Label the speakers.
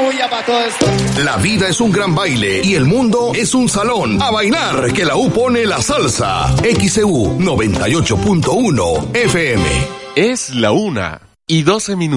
Speaker 1: bulla para todo esto.
Speaker 2: La vida es un gran baile y el mundo es un salón. A bailar, que la U pone la salsa. XEU 98.1 FM.
Speaker 3: Es la 1:12 minutos.